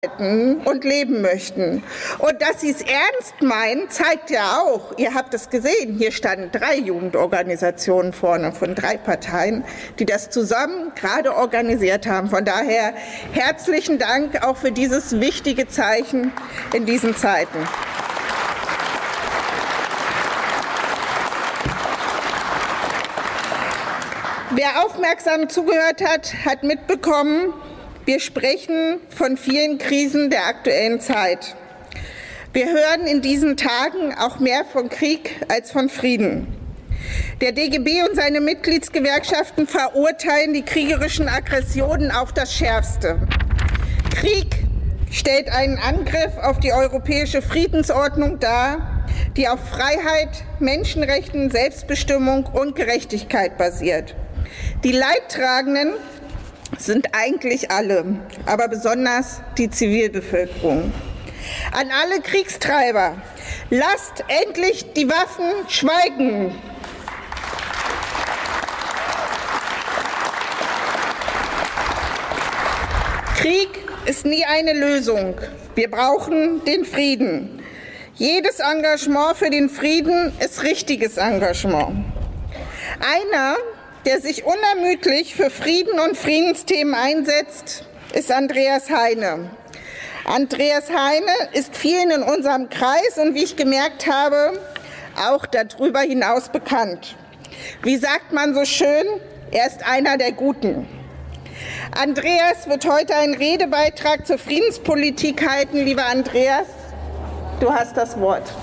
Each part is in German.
und leben möchten. Und dass sie es ernst meinen, zeigt ja auch, ihr habt es gesehen, hier standen 3 Jugendorganisationen vorne von 3 Parteien, die das zusammen gerade organisiert haben. Von daher herzlichen Dank auch für dieses wichtige Zeichen in diesen Zeiten. Wer aufmerksam zugehört hat, hat mitbekommen, wir sprechen von vielen Krisen der aktuellen Zeit. Wir hören in diesen Tagen auch mehr von Krieg als von Frieden. Der DGB und seine Mitgliedsgewerkschaften verurteilen die kriegerischen Aggressionen auf das Schärfste. Krieg stellt einen Angriff auf die europäische Friedensordnung dar, die auf Freiheit, Menschenrechten, Selbstbestimmung und Gerechtigkeit basiert. Die Leidtragenden sind eigentlich alle, aber besonders die Zivilbevölkerung. An alle Kriegstreiber, lasst endlich die Waffen schweigen. Krieg ist nie eine Lösung. Wir brauchen den Frieden. Jedes Engagement für den Frieden ist richtiges Engagement. Einer, der sich unermüdlich für Frieden und Friedensthemen einsetzt, ist Andreas Heine. Andreas Heine ist vielen in unserem Kreis und, wie ich gemerkt habe, auch darüber hinaus bekannt. Wie sagt man so schön, er ist einer der Guten. Andreas wird heute einen Redebeitrag zur Friedenspolitik halten. Lieber Andreas, du hast das Wort.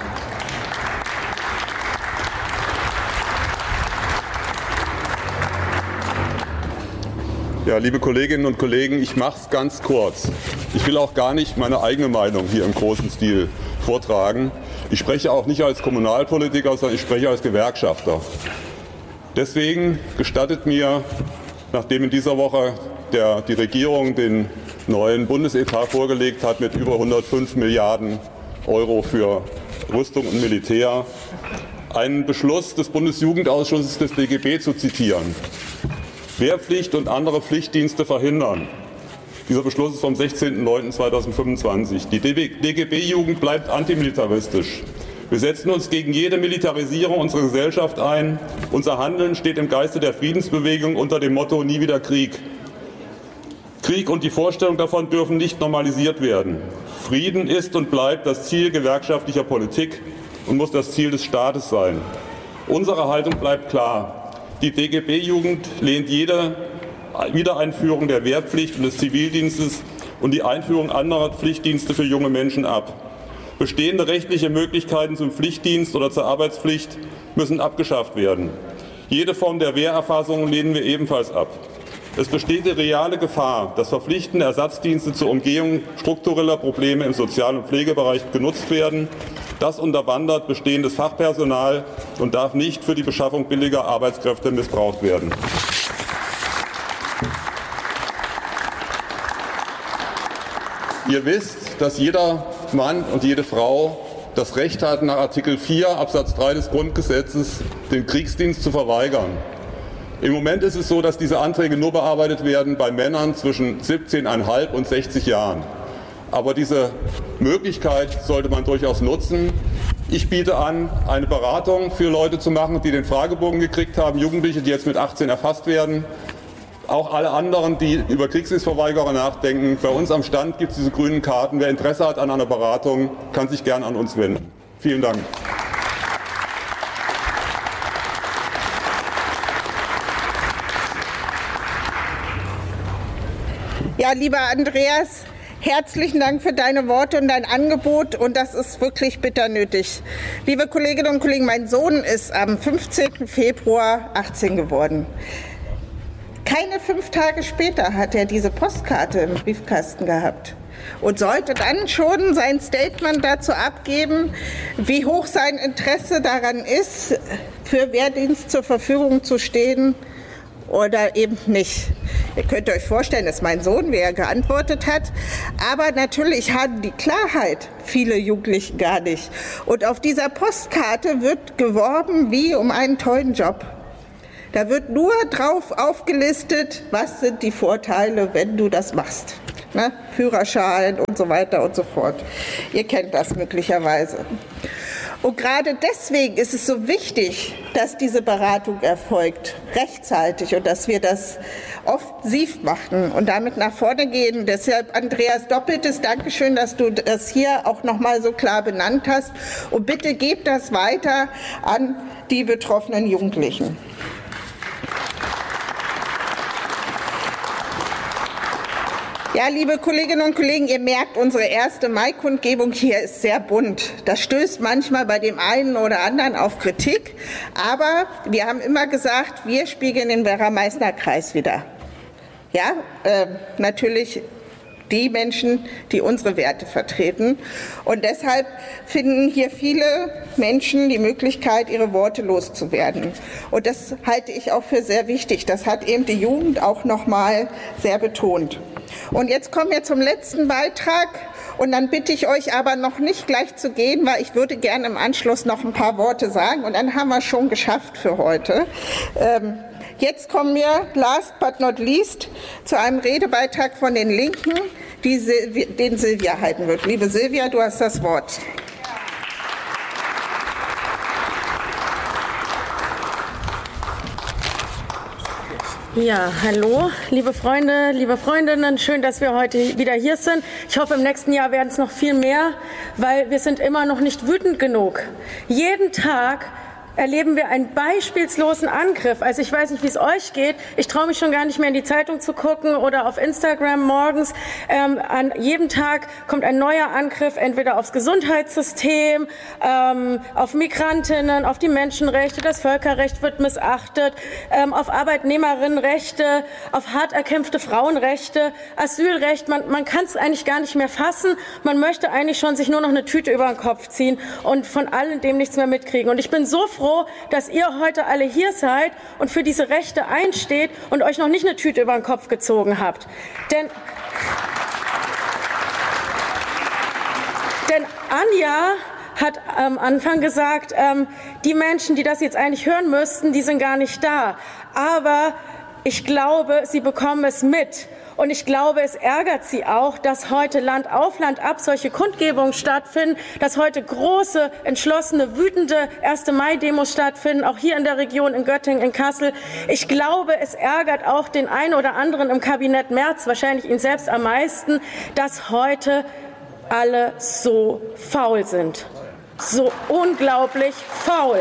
Ja, liebe Kolleginnen und Kollegen, ich mache es ganz kurz. Ich will auch gar nicht meine eigene Meinung hier im großen Stil vortragen. Ich spreche auch nicht als Kommunalpolitiker, sondern ich spreche als Gewerkschafter. Deswegen gestattet mir, nachdem in dieser Woche die Regierung den neuen Bundesetat vorgelegt hat mit über 105 Milliarden € für Rüstung und Militär, einen Beschluss des Bundesjugendausschusses des DGB zu zitieren. Wehrpflicht und andere Pflichtdienste verhindern. Dieser Beschluss ist vom 16.09.2025. Die DGB-Jugend bleibt antimilitaristisch. Wir setzen uns gegen jede Militarisierung unserer Gesellschaft ein. Unser Handeln steht im Geiste der Friedensbewegung unter dem Motto Nie wieder Krieg. Krieg und die Vorstellung davon dürfen nicht normalisiert werden. Frieden ist und bleibt das Ziel gewerkschaftlicher Politik und muss das Ziel des Staates sein. Unsere Haltung bleibt klar. Die DGB-Jugend lehnt jede Wiedereinführung der Wehrpflicht und des Zivildienstes und die Einführung anderer Pflichtdienste für junge Menschen ab. Bestehende rechtliche Möglichkeiten zum Pflichtdienst oder zur Arbeitspflicht müssen abgeschafft werden. Jede Form der Wehrerfassung lehnen wir ebenfalls ab. Es besteht die reale Gefahr, dass verpflichtende Ersatzdienste zur Umgehung struktureller Probleme im Sozial- und Pflegebereich genutzt werden. Das unterwandert bestehendes Fachpersonal und darf nicht für die Beschaffung billiger Arbeitskräfte missbraucht werden. Ihr wisst, dass jeder Mann und jede Frau das Recht hat, nach Artikel 4 Absatz 3 des Grundgesetzes den Kriegsdienst zu verweigern. Im Moment ist es so, dass diese Anträge nur bearbeitet werden bei Männern zwischen 17,5 und 60 Jahren. Aber diese Möglichkeit sollte man durchaus nutzen. Ich biete an, eine Beratung für Leute zu machen, die den Fragebogen gekriegt haben, Jugendliche, die jetzt mit 18 erfasst werden. Auch alle anderen, die über Kriegsdienstverweigerer nachdenken. Bei uns am Stand gibt es diese grünen Karten. Wer Interesse hat an einer Beratung, kann sich gern an uns wenden. Vielen Dank. Ja, lieber Andreas, herzlichen Dank für deine Worte und dein Angebot, und das ist wirklich bitter nötig. Liebe Kolleginnen und Kollegen, mein Sohn ist am 15. Februar 18 geworden. Keine 5 Tage später hat er diese Postkarte im Briefkasten gehabt und sollte dann schon sein Statement dazu abgeben, wie hoch sein Interesse daran ist, für Wehrdienst zur Verfügung zu stehen oder eben nicht. Ihr könnt euch vorstellen, dass mein Sohn, wie er geantwortet hat, aber natürlich haben die Klarheit viele Jugendliche gar nicht. Und auf dieser Postkarte wird geworben wie um einen tollen Job. Da wird nur drauf aufgelistet, was sind die Vorteile, wenn du das machst. ne? Führerschein und so weiter und so fort. Ihr kennt das möglicherweise. Und gerade deswegen ist es so wichtig, dass diese Beratung erfolgt, rechtzeitig, und dass wir das offensiv machen und damit nach vorne gehen. Deshalb, Andreas, doppeltes Dankeschön, dass du das hier auch noch mal so klar benannt hast. Und bitte gebt das weiter an die betroffenen Jugendlichen. Ja, liebe Kolleginnen und Kollegen, ihr merkt, unsere 1. Mai-Kundgebung hier ist sehr bunt. Das stößt manchmal bei dem einen oder anderen auf Kritik, aber wir haben immer gesagt, wir spiegeln den Werra-Meißner-Kreis wider. Ja, natürlich die Menschen, die unsere Werte vertreten. Und deshalb finden hier viele Menschen die Möglichkeit, ihre Worte loszuwerden. Und das halte ich auch für sehr wichtig. Das hat eben die Jugend auch noch mal sehr betont. Und jetzt kommen wir zum letzten Beitrag. Und dann bitte ich euch aber noch nicht gleich zu gehen, weil ich würde gerne im Anschluss noch ein paar Worte sagen. Und dann haben wir schon geschafft für heute. Jetzt kommen wir, last but not least, zu einem Redebeitrag von den Linken, den Silvia halten wird. Liebe Silvia, du hast das Wort. Ja, hallo, liebe Freunde, liebe Freundinnen, schön, dass wir heute wieder hier sind. Ich hoffe, im nächsten Jahr werden es noch viel mehr, weil wir sind immer noch nicht wütend genug. Jeden Tag erleben wir einen beispielslosen Angriff. Also ich weiß nicht, wie es euch geht. Ich traue mich schon gar nicht mehr in die Zeitung zu gucken oder auf Instagram morgens. An jedem Tag kommt ein neuer Angriff, entweder aufs Gesundheitssystem, auf Migrantinnen, auf die Menschenrechte, das Völkerrecht wird missachtet, auf Arbeitnehmerinnenrechte, auf hart erkämpfte Frauenrechte, Asylrecht. Man kann es eigentlich gar nicht mehr fassen. Man möchte eigentlich schon sich nur noch eine Tüte über den Kopf ziehen und von alledem nichts mehr mitkriegen. Und ich bin so froh, dass ihr heute alle hier seid und für diese Rechte einsteht und euch noch nicht eine Tüte über den Kopf gezogen habt. Denn Anja hat am Anfang gesagt, die Menschen, die das jetzt eigentlich hören müssten, die sind gar nicht da. Aber ich glaube, sie bekommen es mit. Und ich glaube, es ärgert Sie auch, dass heute Land auf Land ab solche Kundgebungen stattfinden, dass heute große, entschlossene, wütende 1. Mai-Demos stattfinden, auch hier in der Region, in Göttingen, in Kassel. Ich glaube, es ärgert auch den einen oder anderen im Kabinett Merz, wahrscheinlich ihn selbst am meisten, dass heute alle so faul sind. So unglaublich faul.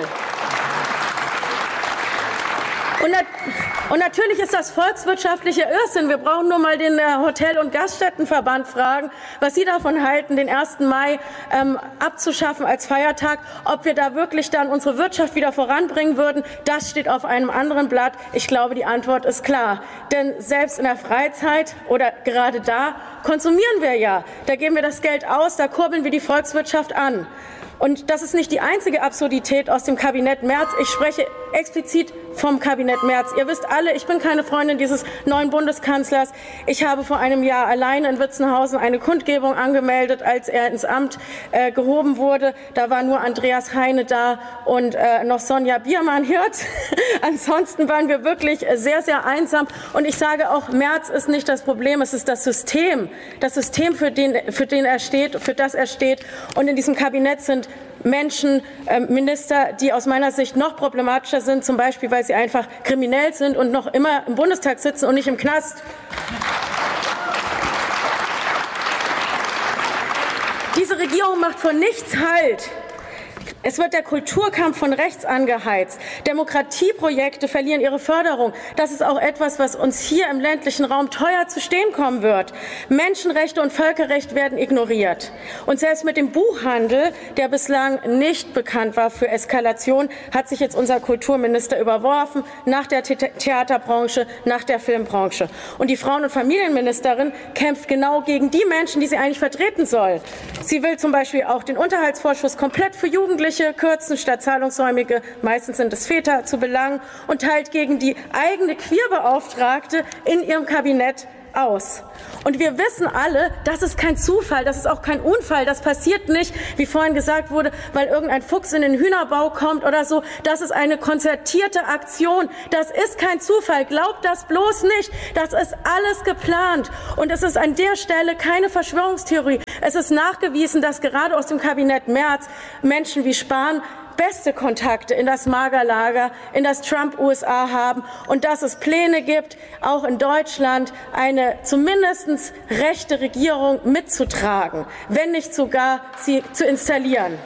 Und natürlich ist das volkswirtschaftlicher Irrsinn. Wir brauchen nur mal den Hotel- und Gaststättenverband fragen, was Sie davon halten, den 1. Mai abzuschaffen als Feiertag. Ob wir da wirklich dann unsere Wirtschaft wieder voranbringen würden, das steht auf einem anderen Blatt. Ich glaube, die Antwort ist klar. Denn selbst in der Freizeit oder gerade da konsumieren wir ja. Da geben wir das Geld aus, da kurbeln wir die Volkswirtschaft an. Und das ist nicht die einzige Absurdität aus dem Kabinett Merz. Ich spreche explizit vom Kabinett Merz. Ihr wisst alle, ich bin keine Freundin dieses neuen Bundeskanzlers. Ich habe vor einem Jahr alleine in Witzenhausen eine Kundgebung angemeldet, als er ins Amt gehoben wurde. Da war nur Andreas Heine da und noch Sonja Biermann-Hirt. Ansonsten waren wir wirklich sehr, sehr einsam. Und ich sage auch, Merz ist nicht das Problem, es ist das System, für den er steht, für das er steht. Und in diesem Kabinett sind Menschen, Minister, die aus meiner Sicht noch problematischer sind, zum Beispiel, weil sie einfach kriminell sind und noch immer im Bundestag sitzen und nicht im Knast. Diese Regierung macht vor nichts Halt. Es wird der Kulturkampf von rechts angeheizt. Demokratieprojekte verlieren ihre Förderung. Das ist auch etwas, was uns hier im ländlichen Raum teuer zu stehen kommen wird. Menschenrechte und Völkerrecht werden ignoriert. Und selbst mit dem Buchhandel, der bislang nicht bekannt war für Eskalation, hat sich jetzt unser Kulturminister überworfen, nach der Theaterbranche, nach der Filmbranche. Und die Frauen- und Familienministerin kämpft genau gegen die Menschen, die sie eigentlich vertreten soll. Sie will zum Beispiel auch den Unterhaltsvorschuss komplett für Jugendliche kürzen, statt zahlungssäumige, meistens sind es Väter, zu belangen, und teilt gegen die eigene Queerbeauftragte in ihrem Kabinett aus. Und wir wissen alle, das ist kein Zufall, das ist auch kein Unfall, das passiert nicht, wie vorhin gesagt wurde, weil irgendein Fuchs in den Hühnerbau kommt oder so. Das ist eine konzertierte Aktion. Das ist kein Zufall. Glaubt das bloß nicht. Das ist alles geplant. Und es ist an der Stelle keine Verschwörungstheorie. Es ist nachgewiesen, dass gerade aus dem Kabinett Merz Menschen wie Spahn beste Kontakte in das Magerlager, in das Trump-USA haben und dass es Pläne gibt, auch in Deutschland eine zumindest rechte Regierung mitzutragen, wenn nicht sogar sie zu installieren.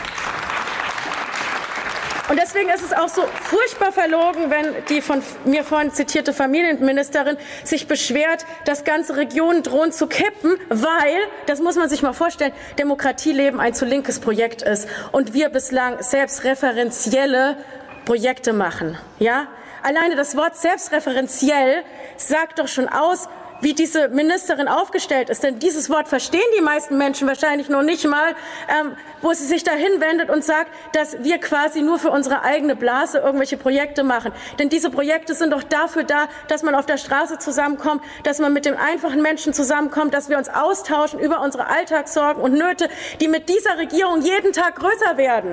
Und deswegen ist es auch so furchtbar verlogen, wenn die von mir vorhin zitierte Familienministerin sich beschwert, dass ganze Regionen drohen zu kippen, weil, das muss man sich mal vorstellen, Demokratieleben ein zu linkes Projekt ist und wir bislang selbstreferenzielle Projekte machen. Ja? Alleine das Wort selbstreferenziell sagt doch schon aus, wie diese Ministerin aufgestellt ist. Denn dieses Wort verstehen die meisten Menschen wahrscheinlich noch nicht mal, wo sie sich dahin wendet und sagt, dass wir quasi nur für unsere eigene Blase irgendwelche Projekte machen. Denn diese Projekte sind doch dafür da, dass man auf der Straße zusammenkommt, dass man mit den einfachen Menschen zusammenkommt, dass wir uns austauschen über unsere Alltagssorgen und Nöte, die mit dieser Regierung jeden Tag größer werden.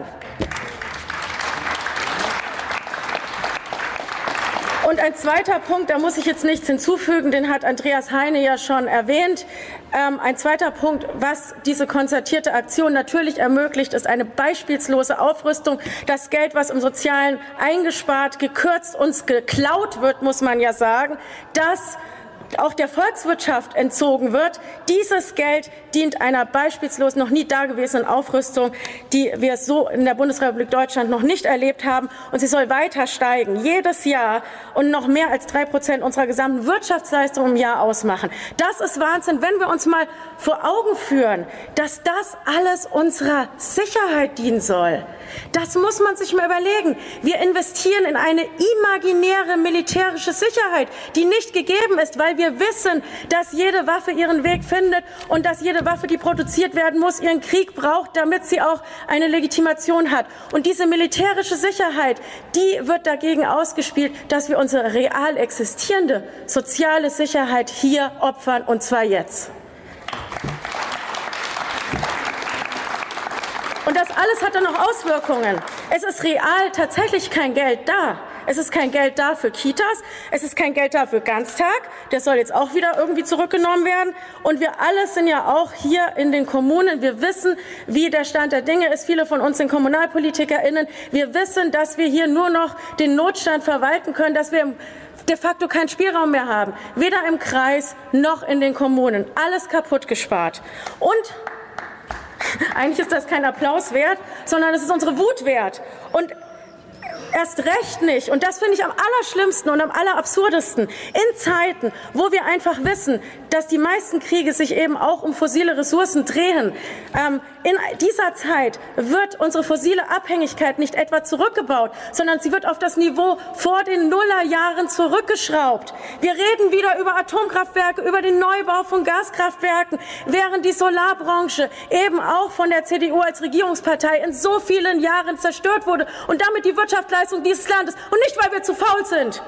Und ein zweiter Punkt, da muss ich jetzt nichts hinzufügen, den hat Andreas Heine ja schon erwähnt. Ein zweiter Punkt, was diese konzertierte Aktion natürlich ermöglicht, ist eine beispielslose Aufrüstung. Das Geld, was im Sozialen eingespart, gekürzt, uns geklaut wird, muss man ja sagen, das auch der Volkswirtschaft entzogen wird. Dieses Geld dient einer beispielslos noch nie dagewesenen Aufrüstung, die wir so in der Bundesrepublik Deutschland noch nicht erlebt haben. Und sie soll weiter steigen, jedes Jahr, und noch mehr als 3% unserer gesamten Wirtschaftsleistung im Jahr ausmachen. Das ist Wahnsinn, wenn wir uns mal vor Augen führen, dass das alles unserer Sicherheit dienen soll. Das muss man sich mal überlegen. Wir investieren in eine imaginäre militärische Sicherheit, die nicht gegeben ist, weil wir wissen, dass jede Waffe ihren Weg findet und dass jede Waffe, die produziert werden muss, ihren Krieg braucht, damit sie auch eine Legitimation hat. Und diese militärische Sicherheit, die wird dagegen ausgespielt, dass wir unsere real existierende soziale Sicherheit hier opfern, und zwar jetzt. Und das alles hat dann noch Auswirkungen. Es ist real tatsächlich kein Geld da. Es ist kein Geld da für Kitas, es ist kein Geld da für Ganztag, der soll jetzt auch wieder irgendwie zurückgenommen werden. Und wir alle sind ja auch hier in den Kommunen, wir wissen, wie der Stand der Dinge ist. Viele von uns sind KommunalpolitikerInnen. Wir wissen, dass wir hier nur noch den Notstand verwalten können, dass wir de facto keinen Spielraum mehr haben. Weder im Kreis noch in den Kommunen. Alles kaputt gespart. Und eigentlich ist das kein Applaus wert, sondern es ist unsere Wut wert. Und erst recht nicht, und das finde ich am allerschlimmsten und am allerabsurdesten, in Zeiten, wo wir einfach wissen, dass die meisten Kriege sich eben auch um fossile Ressourcen drehen. In dieser Zeit wird unsere fossile Abhängigkeit nicht etwa zurückgebaut, sondern sie wird auf das Niveau vor den Nullerjahren zurückgeschraubt. Wir reden wieder über Atomkraftwerke, über den Neubau von Gaskraftwerken, während die Solarbranche eben auch von der CDU als Regierungspartei in so vielen Jahren zerstört wurde und damit die Wirtschaftsleistung dieses Landes, und nicht, weil wir zu faul sind.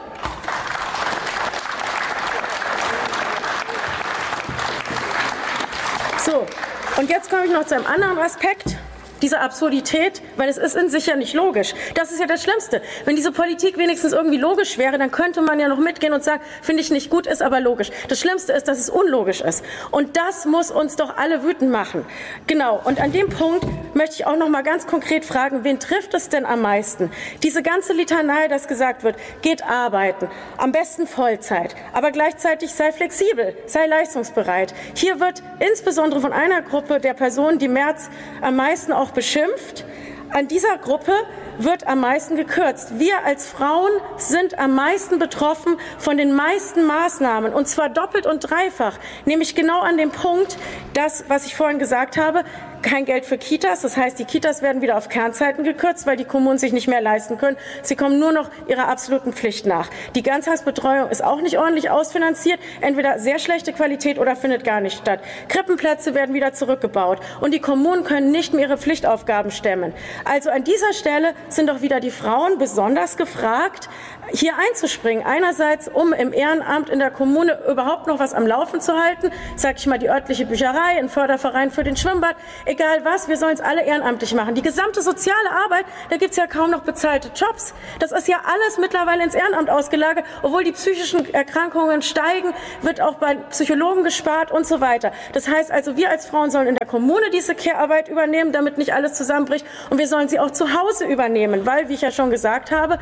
So, und jetzt komme ich noch zu einem anderen Aspekt dieser Absurdität, weil es ist in sich ja nicht logisch. Das ist ja das Schlimmste. Wenn diese Politik wenigstens irgendwie logisch wäre, dann könnte man ja noch mitgehen und sagen, finde ich nicht gut, ist aber logisch. Das Schlimmste ist, dass es unlogisch ist. Und das muss uns doch alle wütend machen. Genau. Und an dem Punkt möchte ich auch noch mal ganz konkret fragen, wen trifft es denn am meisten? Diese ganze Litanei, dass gesagt wird, geht arbeiten, am besten Vollzeit, aber gleichzeitig sei flexibel, sei leistungsbereit. Hier wird insbesondere von einer Gruppe der Personen, die Merz am meisten auch beschimpft. An dieser Gruppe wird am meisten gekürzt. Wir als Frauen sind am meisten betroffen von den meisten Maßnahmen, und zwar doppelt und dreifach, nämlich genau an dem Punkt, das, was ich vorhin gesagt habe, kein Geld für Kitas. Das heißt, die Kitas werden wieder auf Kernzeiten gekürzt, weil die Kommunen sich nicht mehr leisten können. Sie kommen nur noch ihrer absoluten Pflicht nach. Die Ganztagsbetreuung ist auch nicht ordentlich ausfinanziert. Entweder sehr schlechte Qualität oder findet gar nicht statt. Krippenplätze werden wieder zurückgebaut. Und die Kommunen können nicht mehr ihre Pflichtaufgaben stemmen. Also an dieser Stelle sind doch wieder die Frauen besonders gefragt, hier einzuspringen. Einerseits, um im Ehrenamt in der Kommune überhaupt noch was am Laufen zu halten, sag ich mal, die örtliche Bücherei, ein Förderverein für den Schwimmbad, egal was, wir sollen es alle ehrenamtlich machen. Die gesamte soziale Arbeit, da gibt es ja kaum noch bezahlte Jobs. Das ist ja alles mittlerweile ins Ehrenamt ausgelagert, obwohl die psychischen Erkrankungen steigen, wird auch bei Psychologen gespart und so weiter. Das heißt also, wir als Frauen sollen in der Kommune diese Care-Arbeit übernehmen, damit nicht alles zusammenbricht, und wir sollen sie auch zu Hause übernehmen, weil, wie ich ja schon gesagt habe,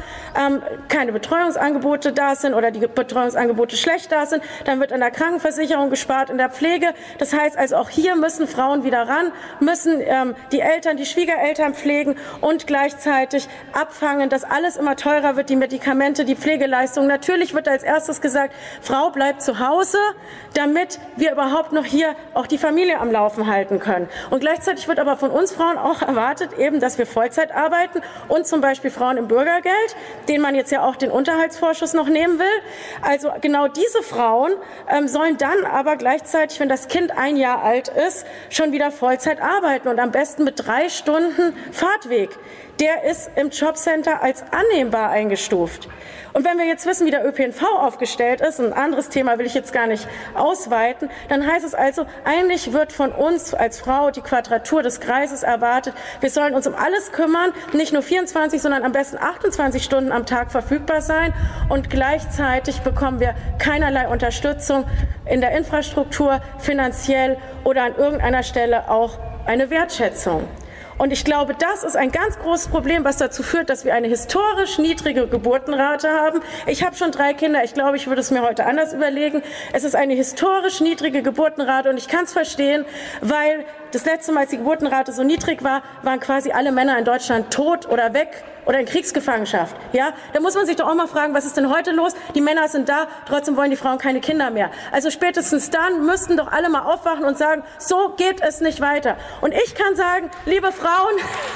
keine Betreuungsangebote da sind oder die Betreuungsangebote schlecht da sind, dann wird an der Krankenversicherung gespart, in der Pflege. Das heißt also, auch hier müssen Frauen wieder ran, müssen die Eltern, die Schwiegereltern pflegen und gleichzeitig abfangen, dass alles immer teurer wird, die Medikamente, die Pflegeleistungen. Natürlich wird als erstes gesagt, Frau bleibt zu Hause, damit wir überhaupt noch hier auch die Familie am Laufen halten können. Und gleichzeitig wird aber von uns Frauen auch erwartet, eben, dass wir Vollzeit arbeiten und zum Beispiel Frauen im Bürgergeld, den man jetzt ja auch den Unterhaltsvorschuss noch nehmen will. Also genau diese Frauen sollen dann aber gleichzeitig, wenn das Kind 1 Jahr alt ist, schon wieder Vollzeit arbeiten und am besten mit 3 Stunden Fahrtweg. Der ist im Jobcenter als annehmbar eingestuft. Und wenn wir jetzt wissen, wie der ÖPNV aufgestellt ist, ein anderes Thema will ich jetzt gar nicht ausweiten, dann heißt es also, eigentlich wird von uns als Frau die Quadratur des Kreises erwartet. Wir sollen uns um alles kümmern, nicht nur 24, sondern am besten 28 Stunden am Tag verfügbar sein. Und gleichzeitig bekommen wir keinerlei Unterstützung in der Infrastruktur, finanziell oder an irgendeiner Stelle auch eine Wertschätzung. Und ich glaube, das ist ein ganz großes Problem, was dazu führt, dass wir eine historisch niedrige Geburtenrate haben. Ich habe schon 3 Kinder. Ich glaube, ich würde es mir heute anders überlegen. Es ist eine historisch niedrige Geburtenrate und ich kann es verstehen, weil das letzte Mal, als die Geburtenrate so niedrig war, waren quasi alle Männer in Deutschland tot oder weg oder in Kriegsgefangenschaft. Ja? Da muss man sich doch auch mal fragen, was ist denn heute los? Die Männer sind da, trotzdem wollen die Frauen keine Kinder mehr. Also spätestens dann müssten doch alle mal aufwachen und sagen, so geht es nicht weiter. Und ich kann sagen, liebe Frauen,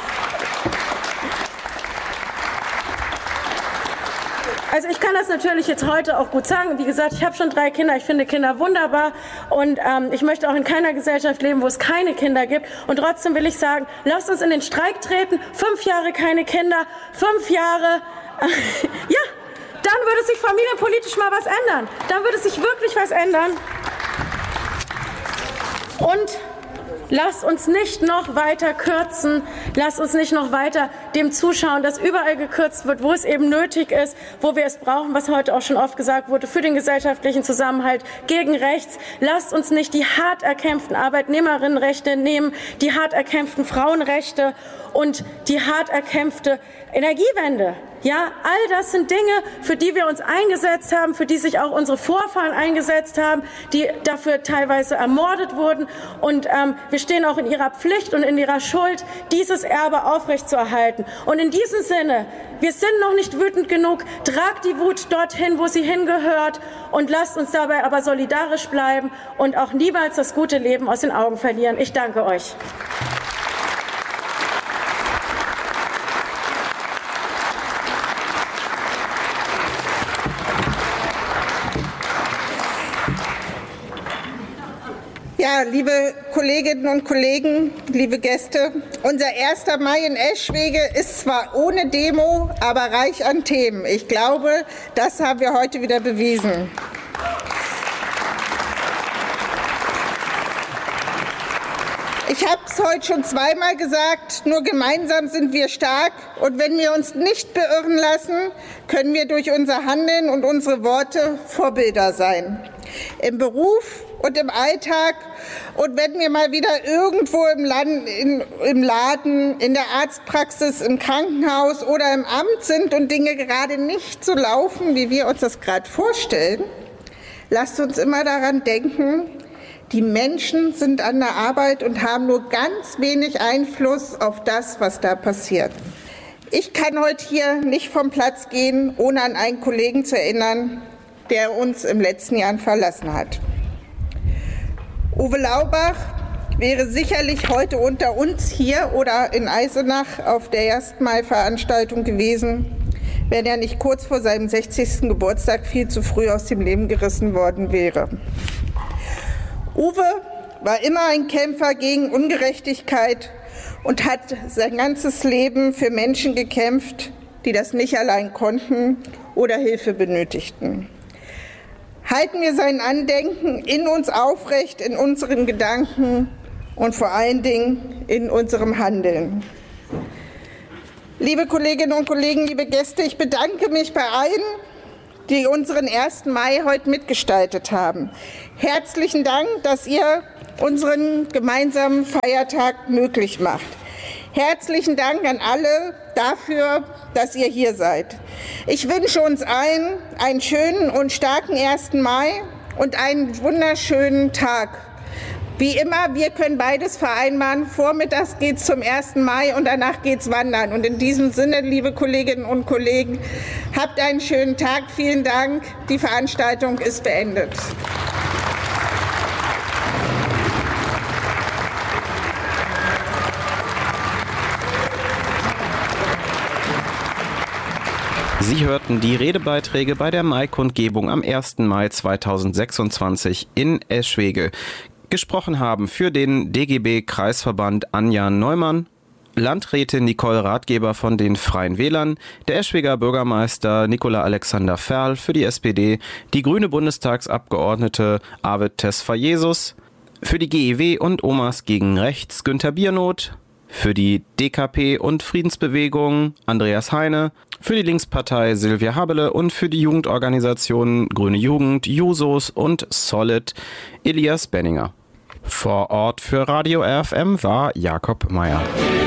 also ich kann das natürlich jetzt heute auch gut sagen. Wie gesagt, ich habe schon 3 Kinder. Ich finde Kinder wunderbar. Und ich möchte auch in keiner Gesellschaft leben, wo es keine Kinder gibt. Und trotzdem will ich sagen, lasst uns in den Streik treten. 5 Jahre keine Kinder, 5 Jahre, ja, dann würde sich familienpolitisch mal was ändern. Dann würde sich wirklich was ändern. Und lasst uns nicht noch weiter kürzen, lasst uns nicht noch weiter dem zuschauen, dass überall gekürzt wird, wo es eben nötig ist, wo wir es brauchen, was heute auch schon oft gesagt wurde, für den gesellschaftlichen Zusammenhalt gegen rechts. Lasst uns nicht die hart erkämpften Arbeitnehmerinnenrechte nehmen, die hart erkämpften Frauenrechte und die hart erkämpfte Energiewende. Ja, all das sind Dinge, für die wir uns eingesetzt haben, für die sich auch unsere Vorfahren eingesetzt haben, die dafür teilweise ermordet wurden. Und wir stehen auch in ihrer Pflicht und in ihrer Schuld, dieses Erbe aufrechtzuerhalten. Und in diesem Sinne, wir sind noch nicht wütend genug, tragt die Wut dorthin, wo sie hingehört und lasst uns dabei aber solidarisch bleiben und auch niemals das gute Leben aus den Augen verlieren. Ich danke euch. Ja, liebe Kolleginnen und Kollegen, liebe Gäste, unser 1. Mai in Eschwege ist zwar ohne Demo, aber reich an Themen. Ich glaube, das haben wir heute wieder bewiesen. Ich habe es heute schon zweimal gesagt, nur gemeinsam sind wir stark. Und wenn wir uns nicht beirren lassen, können wir durch unser Handeln und unsere Worte Vorbilder sein. Im Beruf und im Alltag. Und wenn wir mal wieder irgendwo im Laden, in der Arztpraxis, im Krankenhaus oder im Amt sind und Dinge gerade nicht so laufen, wie wir uns das gerade vorstellen, lasst uns immer daran denken, die Menschen sind an der Arbeit und haben nur ganz wenig Einfluss auf das, was da passiert. Ich kann heute hier nicht vom Platz gehen, ohne an einen Kollegen zu erinnern, der uns im letzten Jahr verlassen hat. Uwe Laubach wäre sicherlich heute unter uns hier oder in Eisenach auf der 1. Mai-Veranstaltung gewesen, wenn er nicht kurz vor seinem 60. Geburtstag viel zu früh aus dem Leben gerissen worden wäre. Uwe war immer ein Kämpfer gegen Ungerechtigkeit und hat sein ganzes Leben für Menschen gekämpft, die das nicht allein konnten oder Hilfe benötigten. Halten wir sein Andenken in uns aufrecht, in unseren Gedanken und vor allen Dingen in unserem Handeln. Liebe Kolleginnen und Kollegen, liebe Gäste, ich bedanke mich bei allen, die unseren 1. Mai heute mitgestaltet haben. Herzlichen Dank, dass ihr unseren gemeinsamen Feiertag möglich macht. Herzlichen Dank an alle dafür, dass ihr hier seid. Ich wünsche uns allen einen schönen und starken 1. Mai und einen wunderschönen Tag. Wie immer, wir können beides vereinbaren. Vormittags geht es zum 1. Mai und danach geht es wandern. Und in diesem Sinne, liebe Kolleginnen und Kollegen, habt einen schönen Tag. Vielen Dank. Die Veranstaltung ist beendet. Sie hörten die Redebeiträge bei der Maikundgebung am 1. Mai 2026 in Eschwege. Gesprochen haben für den DGB-Kreisverband Anja Neumann, Landrätin Nicole Ratgeber von den Freien Wählern, der Eschweger Bürgermeister Nicola Alexander Ferl für die SPD, die grüne Bundestagsabgeordnete Arvid Tesfayesus, für die GEW und Omas gegen Rechts Günther Biernoth, für die DKP und Friedensbewegung Andreas Heine, für die Linkspartei Silvia Habele und für die Jugendorganisationen Grüne Jugend, Jusos und Solid Elias Benninger. Vor Ort für Radio RFM war Jakob Meyer.